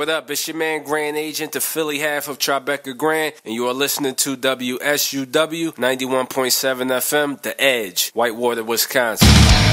what up? It's your man, Grand Agent, the Philly half of Tribeca Grand, and you are listening to WSUW 91.7 FM, The Edge, Whitewater, Wisconsin.